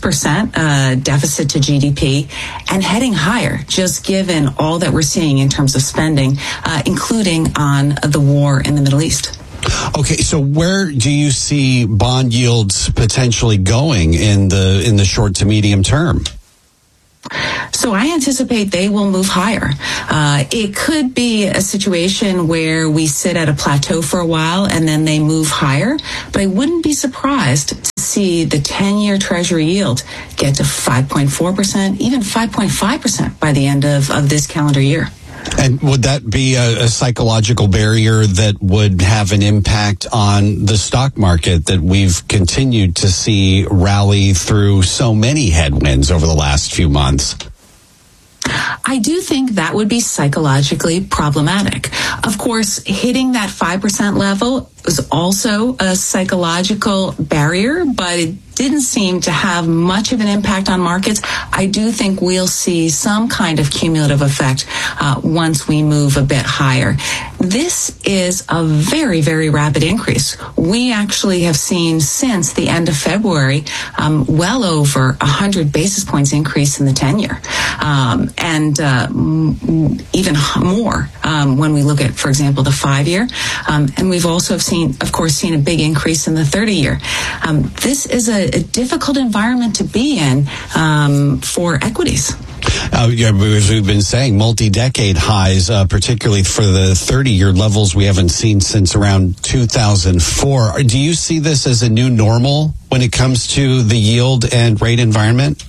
6% deficit to GDP, and heading higher, just given all that we're seeing in terms of spending, including on the war in the Middle East. Okay, so where do you see bond yields potentially going in the short to medium term? So I anticipate they will move higher. It could be a situation where we sit at a plateau for a while and then they move higher, but I wouldn't be surprised to see the 10-year Treasury yield get to 5.4%, even 5.5% by the end of this calendar year. And would that be a psychological barrier that would have an impact on the stock market that we've continued to see rally through so many headwinds over the last few months? I do think that would be psychologically problematic. Of course, hitting that 5% level was also a psychological barrier, but it didn't seem to have much of an impact on markets. I do think we'll see some kind of cumulative effect once we move a bit higher. This is a very, very rapid increase. We actually have seen since the end of February well over 100 basis points increase in the 10-year, and even more when we look at, for example, the 5-year. And we've also seen a big increase in the 30-year. This is a difficult environment to be in for equities. As we've been saying, multi-decade highs, particularly for the 30-year levels we haven't seen since around 2004. Do you see this as a new normal when it comes to the yield and rate environment?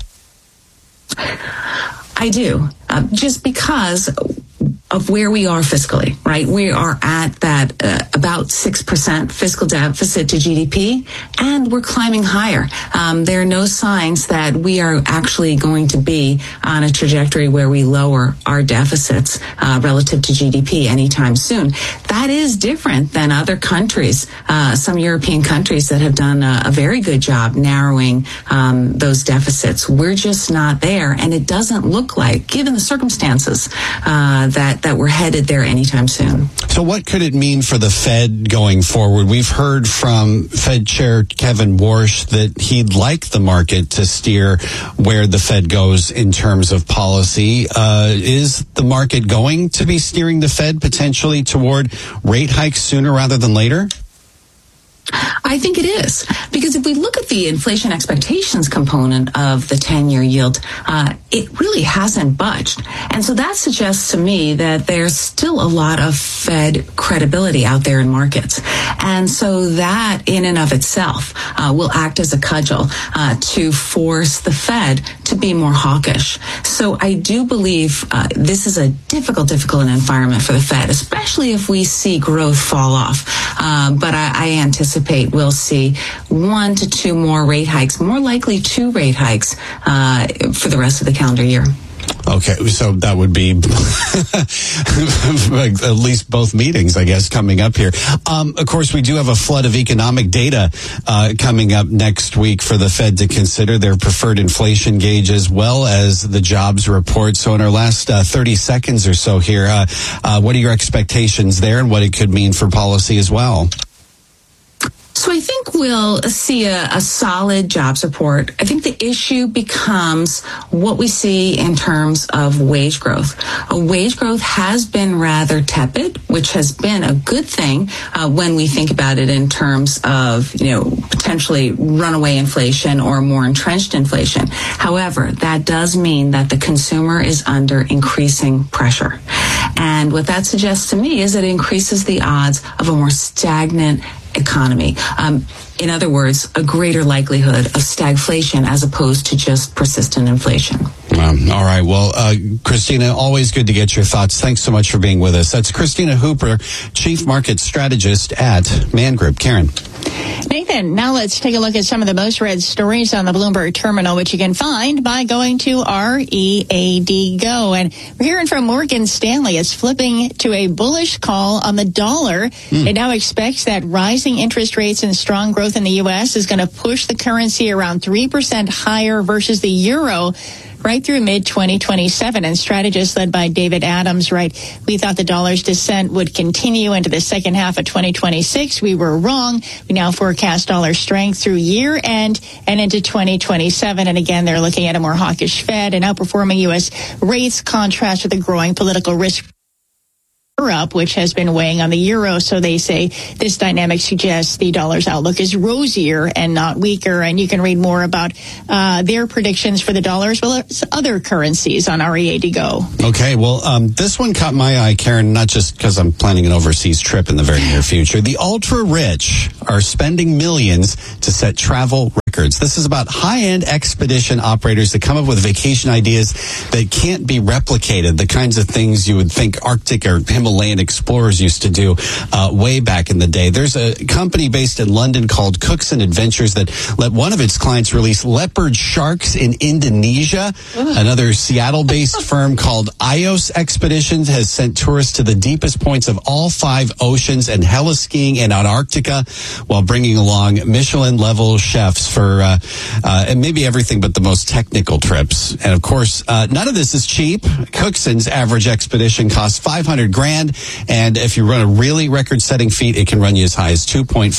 I do, just because of where we are fiscally, right? We are at that about 6% fiscal deficit to GDP, and we're climbing higher. There are no signs that we are actually going to be on a trajectory where we lower our deficits relative to GDP anytime soon. That is different than other countries, some European countries that have done a very good job narrowing those deficits. We're just not there, and it doesn't look like, given the circumstances, that we're headed there anytime soon. So what could it mean for the Fed going forward? We've heard from Fed Chair Kevin Warsh that he'd like the market to steer where the Fed goes in terms of policy. Is the market going to be steering the Fed potentially toward rate hikes sooner rather than later? I think it is, because if we look at the inflation expectations component of the 10-year yield, it really hasn't budged. And so that suggests to me that there's still a lot of Fed credibility out there in markets. And so that in and of itself will act as a cudgel to force the Fed to be more hawkish. So I do believe this is a difficult environment for the Fed, especially if we see growth fall off. But I anticipate we'll see 1 to 2 more rate hikes, more likely 2 rate hikes for the rest of the calendar year. Okay, so that would be at least both meetings, I guess, coming up here. Of course, we do have a flood of economic data coming up next week for the Fed to consider, their preferred inflation gauge as well as the jobs report. So in our last 30 seconds or so here, what are your expectations there and what it could mean for policy as well? So I think we'll see a solid jobs report. I think the issue becomes what we see in terms of wage growth. Wage growth has been rather tepid, which has been a good thing when we think about it in terms of, potentially runaway inflation or more entrenched inflation. However, that does mean that the consumer is under increasing pressure. And what that suggests to me is it increases the odds of a more stagnant economy. In other words, a greater likelihood of stagflation as opposed to just persistent inflation. All right. Well, Christina, always good to get your thoughts. Thanks so much for being with us. That's Christina Hooper, Chief Market Strategist at Man Group. Karen. Nathan, now let's take a look at some of the most read stories on the Bloomberg terminal, which you can find by going to READ Go. And we're hearing from Morgan Stanley. It's flipping to a bullish call on the dollar. It now expects that rising interest rates and strong growth in the U.S. is going to push the currency around 3% higher versus the euro right through mid-2027. And strategists led by David Adams, we thought the dollar's descent would continue into the second half of 2026. We were wrong. We now forecast dollar strength through year end and into 2027. And again, they're looking at a more hawkish Fed and outperforming U.S. rates, contrast with the growing political risk Europe, which has been weighing on the euro. So they say this dynamic suggests the dollar's outlook is rosier and not weaker. And you can read more about their predictions for the dollar as well as other currencies on READ Go. Okay, well, this one caught my eye, Karen, not just because I'm planning an overseas trip in the very near future. The ultra-rich are spending millions to set travel records. This is about high-end expedition operators that come up with vacation ideas that can't be replicated, the kinds of things you would think Arctic or Himalayan explorers used to do way back in the day. There's a company based in London called Cookson Adventures that let one of its clients release leopard sharks in Indonesia. Another Seattle-based firm called Ios Expeditions has sent tourists to the deepest points of all 5 oceans and heli-skiing in Antarctica while bringing along Michelin-level chefs for and maybe everything but the most technical trips. And of course, none of this is cheap. Cookson's average expedition costs $500,000. And if you run a really record-setting feat, it can run you as high as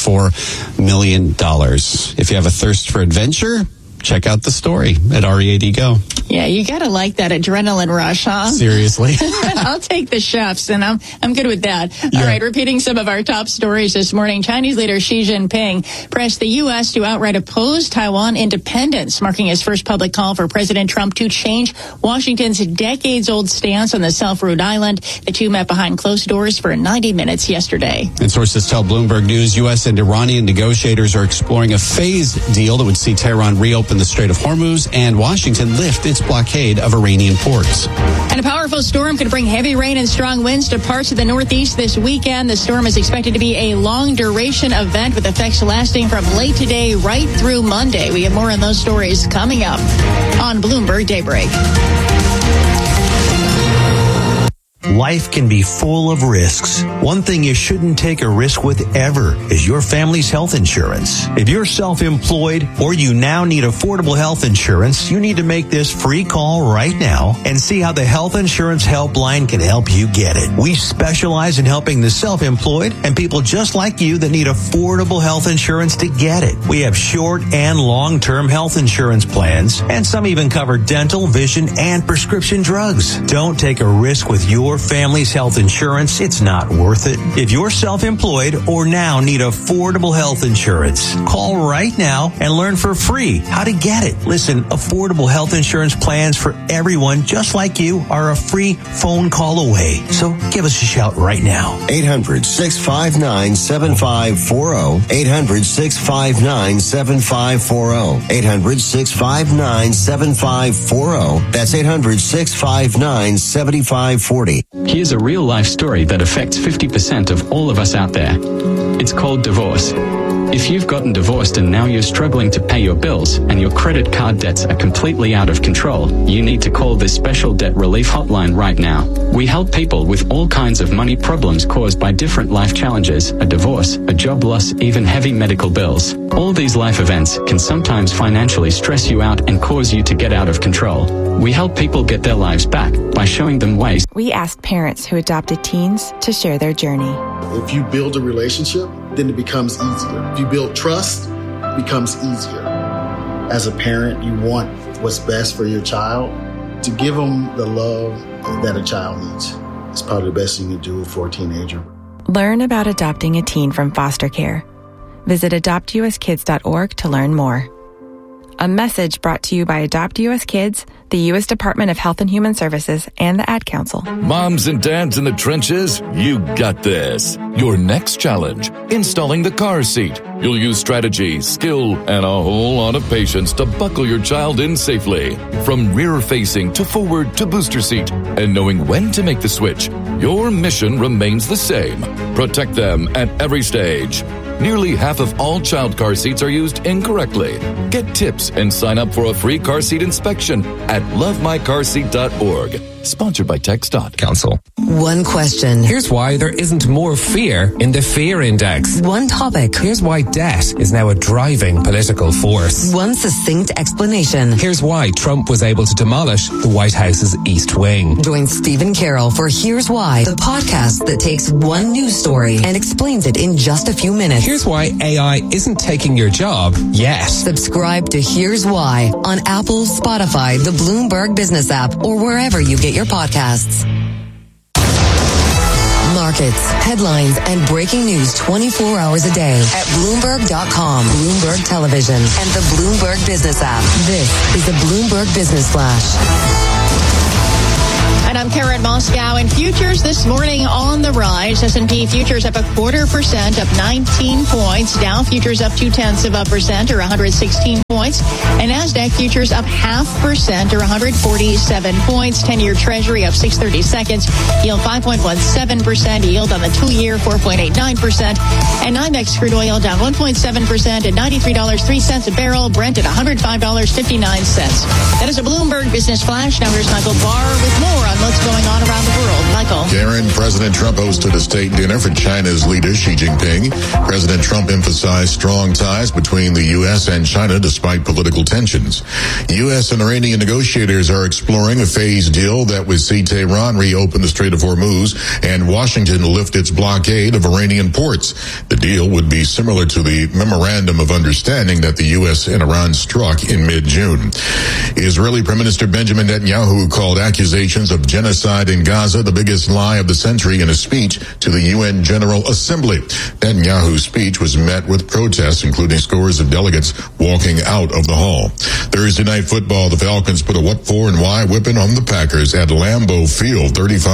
$2.4 million. If you have a thirst for adventure, check out the story at READ Go. Yeah, you gotta like that adrenaline rush, huh? Seriously. I'll take the chefs, and I'm good with that. Yeah. All right, repeating some of our top stories this morning. Chinese leader Xi Jinping pressed the U.S. to outright oppose Taiwan independence, marking his first public call for President Trump to change Washington's decades-old stance on the self-ruled island. The two met behind closed doors for 90 minutes yesterday. And sources tell Bloomberg News U.S. and Iranian negotiators are exploring a phased deal that would see Tehran reopen the Strait of Hormuz and Washington lift its blockade of Iranian ports. And a powerful storm could bring heavy rain and strong winds to parts of the Northeast this weekend. The storm is expected to be a long-duration event with effects lasting from late today right through Monday. We have more on those stories coming up on Bloomberg Daybreak. Life can be full of risks. One thing you shouldn't take a risk with ever is your family's health insurance. If you're self-employed or you now need affordable health insurance, you need to make this free call right now and see how the Health Insurance Helpline can help you get it. We specialize in helping the self-employed and people just like you that need affordable health insurance to get it. We have short and long-term health insurance plans, and some even cover dental, vision, and prescription drugs. Don't take a risk with your family's health insurance. It's not worth it. If you're self-employed or now need affordable health insurance, call right now and learn for free how to get it. Listen, affordable health insurance plans for everyone just like you are a free phone call away. So give us a shout right now. 800-659-7540. 800-659-7540. 800-659-7540. That's 800-659-7540. Here's a real-life story that affects 50% of all of us out there. It's called divorce. If you've gotten divorced and now you're struggling to pay your bills and your credit card debts are completely out of control, you need to call this special debt relief hotline right now. We help people with all kinds of money problems caused by different life challenges, a divorce, a job loss, even heavy medical bills. All these life events can sometimes financially stress you out and cause you to get out of control. We help people get their lives back by showing them ways. We asked parents who adopted teens to share their journey. If you build a relationship, then it becomes easier. If you build trust, it becomes easier. As a parent, you want what's best for your child. To give them the love that a child needs is probably the best thing you can do for a teenager. Learn about adopting a teen from foster care. Visit adoptuskids.org to learn more. A message brought to you by Adopt US Kids, the U.S. Department of Health and Human Services, and the Ad Council. Moms and dads in the trenches, you got this. Your next challenge, installing the car seat. You'll use strategy, skill, and a whole lot of patience to buckle your child in safely. From rear-facing to forward to booster seat. And knowing when to make the switch, your mission remains the same. Protect them at every stage. Nearly half of all child car seats are used incorrectly. Get tips and sign up for a free car seat inspection at lovemycarseat.org. Sponsored by TxDOT. Council. One question. Here's why there isn't more fear in the fear index. One topic. Here's why debt is now a driving political force. One succinct explanation. Here's why Trump was able to demolish the White House's East Wing. Join Stephen Carroll for Here's Why, the podcast that takes one news story and explains it in just a few minutes. Here's why AI isn't taking your job yet. Subscribe to Here's Why on Apple, Spotify, the Bloomberg Business app, or wherever you get your podcasts. Markets, headlines, and breaking news 24 hours a day at Bloomberg.com, Bloomberg Television, and the Bloomberg Business app. This is the Bloomberg Business Flash. And I'm Karen Moscow. In futures this morning on the rise. S&P futures up 0.25%, up 19 points. Dow futures up 0.2% or 116 points. And NASDAQ futures up 0.5% or 147 points. 10-year Treasury up 6/32. Yield 5.17%. Yield on the 2-year 4.89%. And NYMEX crude oil down 1.7% at $93.03 a barrel. Brent at $105.59. That is a Bloomberg Business Flash. Now here's Michael Barr with more on what's going on around the world. Michael. Karen, President Trump hosted a state dinner for China's leader, Xi Jinping. President Trump emphasized strong ties between the U.S. and China despite political tensions. U.S. and Iranian negotiators are exploring a phased deal that would see Tehran reopen the Strait of Hormuz and Washington lift its blockade of Iranian ports. The deal would be similar to the Memorandum of Understanding that the U.S. and Iran struck in mid-June. Israeli Prime Minister Benjamin Netanyahu called accusations of genocide in Gaza the biggest lie of the century in a speech to the UN General Assembly. Netanyahu's speech was met with protests, including scores of delegates walking out of the hall. Thursday night football, the Falcons put a what for and why whipping on the Packers at Lambeau Field,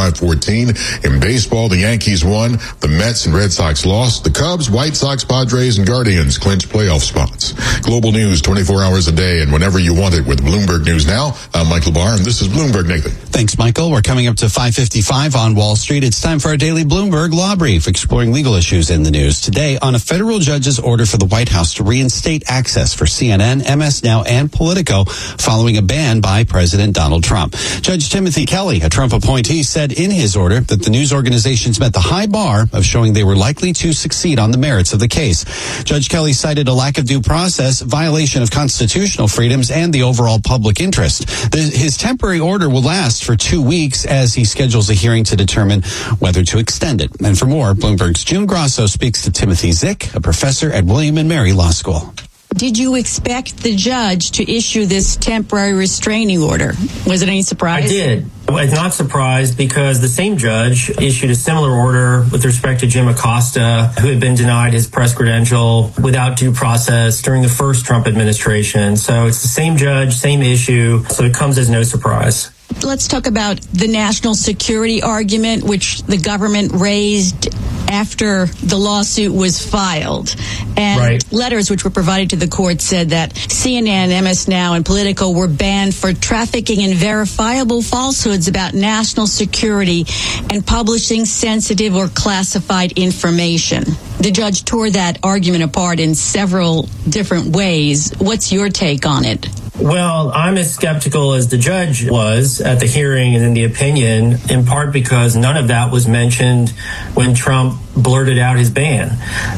35-14. In baseball, the Yankees won, the Mets and Red Sox lost, the Cubs, White Sox, Padres, and Guardians clinched playoff spots. Global news 24 hours a day and whenever you want it with Bloomberg News Now. I'm Michael Barr, and this is Bloomberg Nathan. Thanks, Michael. We're coming up to 5:55 on Wall Street. It's time for our daily Bloomberg Law Brief, exploring legal issues in the news. Today, on a federal judge's order for the White House to reinstate access for CNN, MS Now, and Politico following a ban by President Donald Trump. Judge Timothy Kelly, a Trump appointee, said in his order that the news organizations met the high bar of showing they were likely to succeed on the merits of the case. Judge Kelly cited a lack of due process, violation of constitutional freedoms, and the overall public interest. His temporary order will last for 2 weeks as he schedules a hearing to determine whether to extend it. And for more, Bloomberg's June Grosso speaks to Timothy Zick, a professor at William & Mary Law School. Did you expect the judge to issue this temporary restraining order? Was it any surprise? I did. I was not surprised because the same judge issued a similar order with respect to Jim Acosta, who had been denied his press credential without due process during the first Trump administration. So it's the same judge, same issue, so it comes as no surprise. Let's talk about the national security argument, which the government raised after the lawsuit was filed. And letters which were provided to the court said that CNN, MS Now, and Politico were banned for trafficking in verifiable falsehoods about national security and publishing sensitive or classified information. The judge tore that argument apart in several different ways. What's your take on it? Well, I'm as skeptical as the judge was at the hearing and in the opinion, in part because none of that was mentioned when Trump blurted out his ban.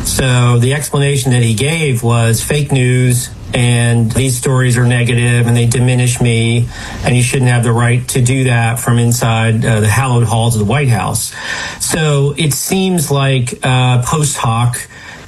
So the explanation that he gave was fake news, and these stories are negative and they diminish me, and you shouldn't have the right to do that from inside the hallowed halls of the White House. So it seems like post hoc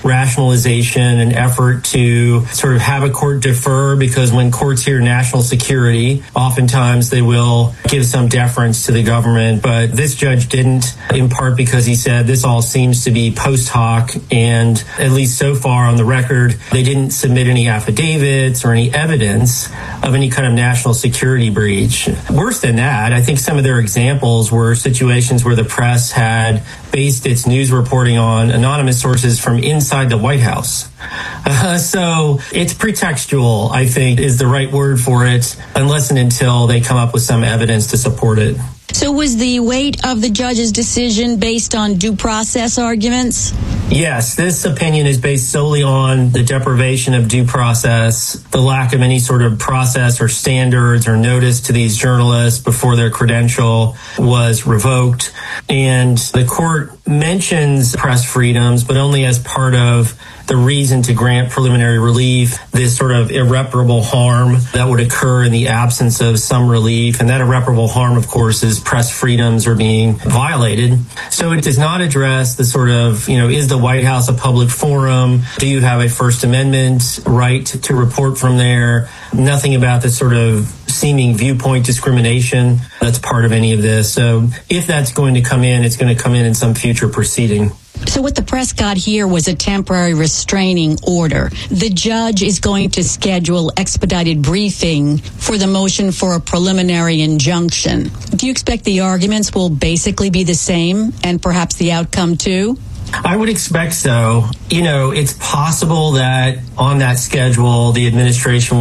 rationalization, an effort to sort of have a court defer, because when courts hear national security, oftentimes they will give some deference to the government. But this judge didn't, in part because he said this all seems to be post hoc, and at least so far on the record, they didn't submit any affidavits or any evidence of any kind of national security breach. Worse than that, I think some of their examples were situations where the press had based its news reporting on anonymous sources from inside the White House. So it's pretextual, I think, is the right word for it, unless and until they come up with some evidence to support it. So was the weight of the judge's decision based on due process arguments? Yes, this opinion is based solely on the deprivation of due process, the lack of any sort of process or standards or notice to these journalists before their credential was revoked. And the court mentions press freedoms, but only as part of the reason to grant preliminary relief, this sort of irreparable harm that would occur in the absence of some relief. And that irreparable harm, of course, is press freedoms are being violated. So it does not address the sort of, is the White House a public forum? Do you have a First Amendment right to report from there? Nothing about the sort of seeming viewpoint discrimination that's part of any of this. So if that's going to come in, it's going to come in some future proceeding. So what the press got here was a temporary restraining order. The judge is going to schedule expedited briefing for the motion for a preliminary injunction. Do you expect the arguments will basically be the same and perhaps the outcome too? I would expect so. It's possible that on that schedule, the administration